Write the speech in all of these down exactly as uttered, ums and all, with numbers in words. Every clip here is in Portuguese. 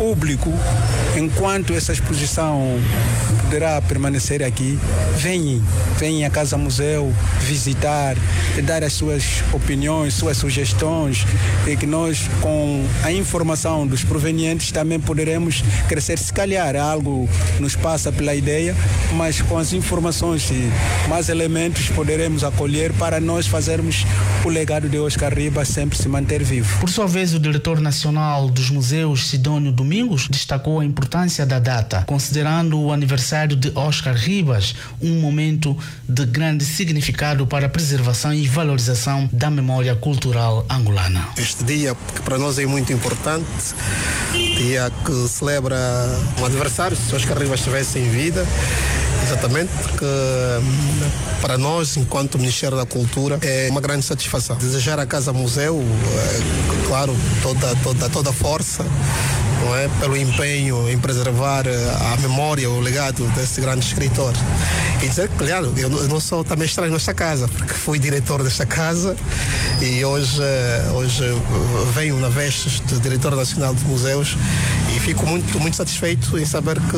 público, enquanto essa exposição poderá permanecer aqui, venham, venham à Casa Museu visitar e dar as suas opiniões, suas sugestões, e que nós, com a informação dos provenientes, também poderemos crescer. Se calhar algo nos passa pela ideia, mas com as informações e mais elementos poderemos acolher para nós fazermos o legado de Oscar Ribas sempre se manter vivo. Por sua vez, o diretor nacional dos museus, Sidônio Domingos, destacou a importância da data, considerando o aniversário de Oscar Ribas um momento de grande significado para a preservação e valorização da memória cultural angolana. Este dia, que para nós é muito importante, dia que celebra o aniversário, se Oscar Ribas estivesse em vida, exatamente, porque para nós, enquanto Ministério da Cultura, é uma grande satisfação. Desejar à Casa Museu, é, claro, toda, toda, toda a força, não é? Pelo empenho em preservar a memória, o legado desse grande escritor. E dizer que, claro, eu não sou também estranho nesta casa, porque fui diretor desta casa e hoje, hoje venho na vestes de diretor nacional de museus e fico muito, muito satisfeito em saber que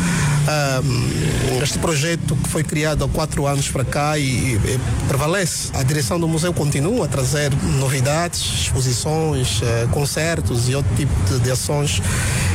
um, este projeto que foi criado há quatro anos para cá e, e prevalece. A direção do museu continua a trazer novidades, exposições, concertos e outro tipo de, de ações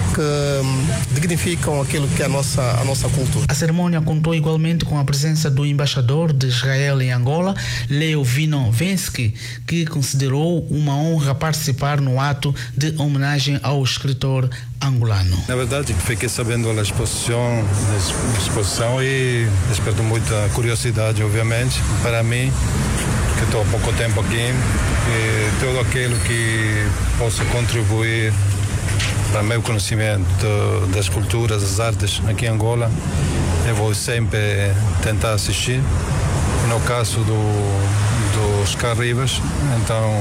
que dignificam aquilo que é a nossa, a nossa cultura. A cerimônia contou igualmente com a presença do embaixador de Israel em Angola, Leo Vinovensky, que considerou uma honra participar no ato de homenagem ao escritor angolano. Na verdade, fiquei sabendo da exposição, da exposição e despertou muita curiosidade, obviamente, para mim, que estou há pouco tempo aqui, e tudo aquilo que possa contribuir para o meu conhecimento das culturas, das artes aqui em Angola, eu vou sempre tentar assistir. No caso do, do Oscar Ribas, então,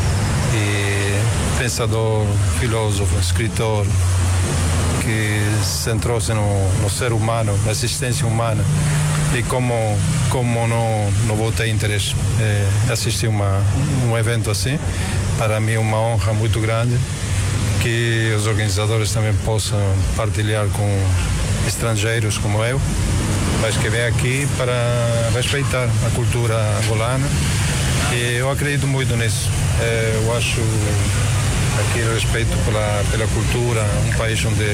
e pensador, filósofo, escritor, que se centrou-se no, no ser humano, na existência humana, e como, como não, não vou ter interesse em assistir uma, um evento assim, para mim é uma honra muito grande que os organizadores também possam partilhar com estrangeiros como eu, mas que vêm aqui para respeitar a cultura angolana, e eu acredito muito nisso. Eu acho aqui respeito pela, pela cultura, um país onde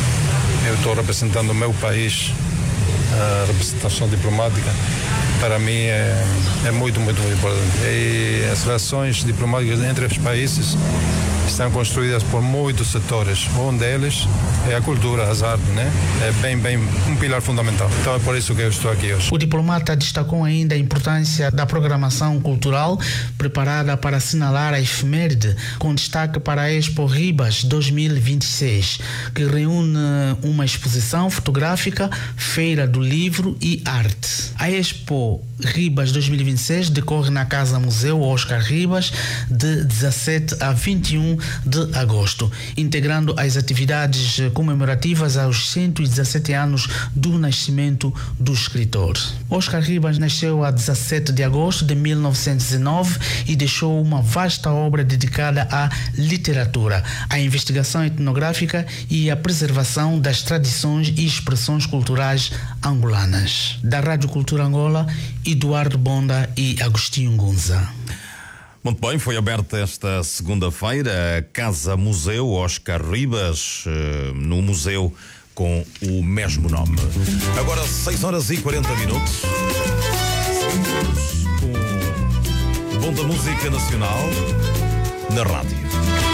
eu estou representando o meu país, a representação diplomática, para mim é, é muito, muito, muito importante. E as relações diplomáticas entre os países estão construídas por muitos setores. Um deles é a cultura, as artes, né? É bem, bem um pilar fundamental. Então é por isso que eu estou aqui hoje. O diplomata destacou ainda a importância da programação cultural preparada para assinalar a efeméride, com destaque para a Expo Ribas dois mil e vinte e seis, que reúne uma exposição fotográfica, feira do livro e arte. A Expo Ribas dois mil e vinte e seis decorre na Casa Museu Oscar Ribas de dezassete a vinte e um de agosto, integrando as atividades comemorativas aos cento e dezassete anos do nascimento do escritor. Oscar Ribas nasceu a dezassete de agosto de mil novecentos e nove e deixou uma vasta obra dedicada à literatura, à investigação etnográfica e à preservação das tradições e expressões culturais angolanas. Da Rádio Cultura Angola, Eduardo Bonda e Agostinho Gunza. Muito bem, foi aberta esta segunda-feira a Casa Museu Oscar Ribas, no museu com o mesmo nome. Agora seis horas e quarenta minutos. Com o bom da música nacional na rádio.